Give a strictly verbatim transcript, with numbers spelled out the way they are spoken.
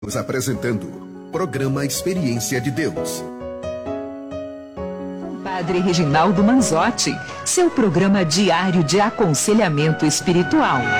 Estamos apresentando Programa Experiência de Deus. Padre Reginaldo Manzotti, seu programa diário de aconselhamento espiritual.